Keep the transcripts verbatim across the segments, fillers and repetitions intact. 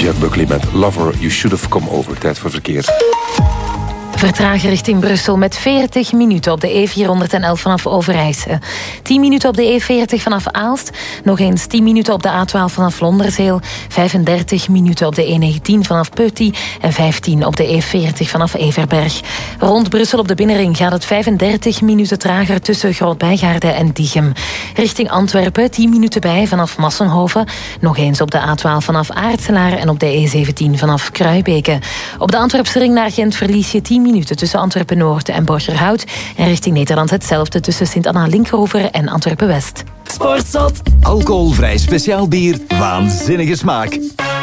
Jeff Buckley met Lover, You Should Have Come Over. Tijd voor verkeer. Vertragen richting Brussel met veertig minuten op de E vierhonderdelf vanaf Overijse. tien minuten op de E veertig vanaf Aalst. Nog eens tien minuten op de A twaalf vanaf Londerzeel. vijfendertig minuten op de E negentien vanaf Peuty. En vijftien op de E veertig vanaf Everberg. Rond Brussel op de binnenring gaat het vijfendertig minuten trager tussen Groot-Bijgaarde en Diegem. Richting Antwerpen tien minuten bij vanaf Massenhoven. Nog eens op de A twaalf vanaf Aartselaar en op de E zeventien vanaf Kruibeke. Op de Antwerpse ring naar Gent verlies je tien minuten tussen Antwerpen-Noord en Borgerhout. En richting Nederland hetzelfde tussen Sint-Anna-Linkeroever en Antwerpen-West. Sportzot. Alcoholvrij speciaal bier. Waanzinnige smaak.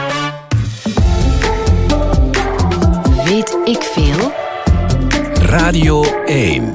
Weet ik veel? Radio één.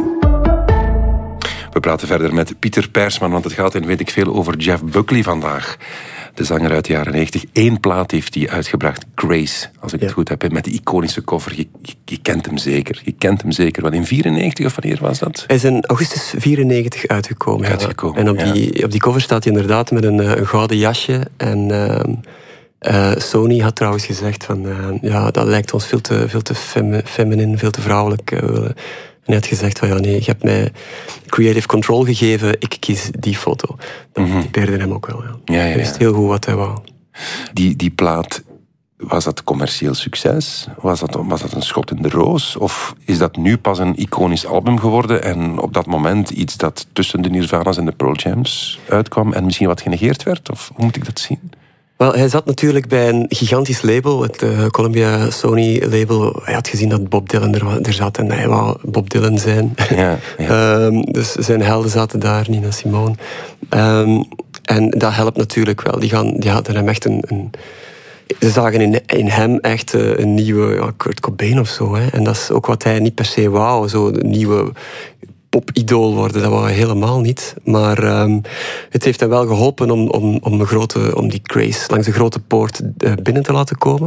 We praten verder met Pieter Persman, want het gaat in weet ik veel over Jeff Buckley vandaag. De zanger uit de jaren negentig. Eén plaat heeft hij uitgebracht, Grace, als ik ja. het goed heb, met die iconische cover. Je, je, je kent hem zeker. Je kent hem zeker. Wat in vierennegentig of wanneer was dat? Hij is in augustus vierennegentig uitgekomen. uitgekomen ja. En op, ja. die, op die cover staat hij inderdaad met een, een gouden jasje. En uh, uh, Sony had trouwens gezegd van uh, ja, dat lijkt ons veel te, veel te femi- feminin, veel te vrouwelijk. Uh, En hij had gezegd van ja nee, je hebt mij creative control gegeven, ik kies die foto. Dat mm-hmm. typeerde hem ook wel. Ja. Ja, ja, ja. Hij wist heel goed wat hij wou. Die, die plaat, was dat commercieel succes? Was dat, was dat een schot in de roos? Of is dat nu pas een iconisch album geworden en op dat moment iets dat tussen de Nirvana's en de Pearl Jams uitkwam en misschien wat genegeerd werd? Of hoe moet ik dat zien? Wel, hij zat natuurlijk bij een gigantisch label, het uh, Columbia Sony label. Hij had gezien dat Bob Dylan er, er zat en hij wou Bob Dylan zijn. Ja, ja. um, dus zijn helden zaten daar, Nina Simone. Um, en dat helpt natuurlijk wel. Die, gaan, die hadden hem echt een... een ze zagen in, in hem echt uh, een nieuwe ja, Kurt Cobain of zo. Hè. En dat is ook wat hij niet per se wou. Zo een nieuwe popidool worden, dat wou hij helemaal niet. Maar um, het heeft hem wel geholpen om, om, om, een grote, om die Grace langs de grote poort uh, binnen te laten komen.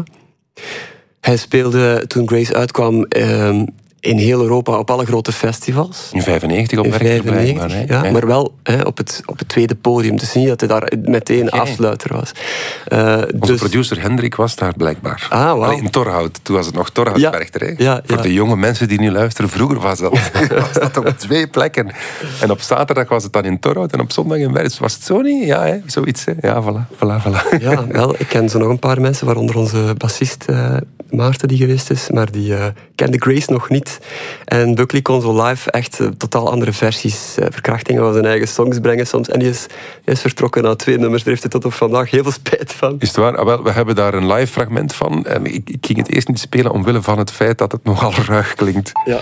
Hij speelde, toen Grace uitkwam, um, in heel Europa op alle grote festivals. In vijfennegentig op vijfennegentig, hè? Ja, ja. Maar wel hè, op, het, op het tweede podium. Dus niet dat hij daar meteen okay. afsluiter was. Uh, Onze dus... producer Hendrik was daar blijkbaar. Ah, wow. Allee, in Torhout. Toen was het nog Torhout-Werchter. Ja, ja, Voor ja. de jonge mensen die nu luisteren, vroeger was dat, was dat op twee plekken. En op zaterdag was het dan in Torhout en op zondag in Werts. Was het zo niet? Ja, hè? Zoiets. Hè? Ja, voilà, voilà, voilà. Ja, wel, ik ken zo nog een paar mensen, waaronder onze bassist uh, Maarten die geweest is, maar die uh, kende Grace nog niet. En Buckley kon zo live echt uh, totaal andere versies, uh, verkrachtingen van zijn eigen songs brengen soms. En die is, die is vertrokken na twee nummers. Daar heeft hij tot op vandaag heel veel spijt van. Is het waar? Ah, wel, we hebben daar een live fragment van. En ik, ik ging het eerst niet spelen omwille van het feit dat het nogal ruig klinkt. Ja.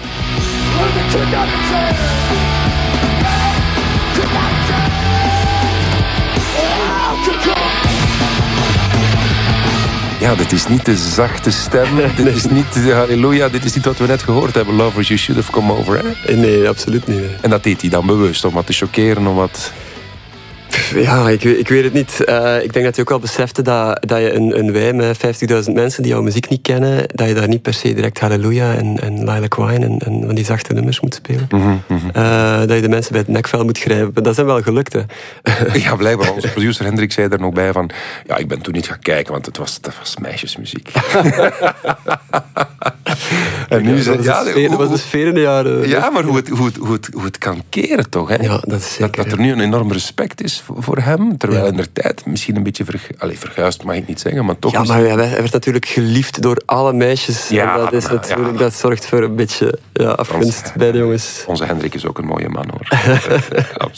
Ja, dit is niet de zachte stem. Nee. Dit is niet de halleluja. Dit is niet wat we net gehoord hebben. Lovers, you should have come over. Hè? Nee, absoluut niet. Nee. En dat deed hij dan bewust, om wat te chockeren, om wat... Ja, ik, ik weet het niet. Uh, ik denk dat je ook wel besefte dat, dat je een, een wij met vijftigduizend mensen die jouw muziek niet kennen, dat je daar niet per se direct Halleluja en, en Lilac Wine en, en van die zachte nummers moet spelen. Mm-hmm, mm-hmm. Uh, dat je de mensen bij het nekvel moet grijpen. Dat is wel gelukt, hè. Ja, blijkbaar. Onze producer Hendrik zei er nog bij van, ja, ik ben toen niet gaan kijken, want het was, dat was meisjesmuziek. En nu ja, dat, was ja, sfeer, dat was de sfeer in de jaren. Ja, maar hoe het, hoe het, hoe het, hoe het kan keren toch, hè? Ja, dat is zeker. Dat, dat er nu een enorm respect is voor, voor hem, terwijl ja. in de tijd misschien een beetje vergu- Allee, verguisd, mag ik niet zeggen, maar toch... Ja, maar hij werd natuurlijk geliefd door alle meisjes. Ja, en dat, is maar, natuurlijk, ja. dat zorgt voor een beetje ja, afgunst onze, bij de jongens. Onze Hendrik is ook een mooie man, hoor. Absoluut.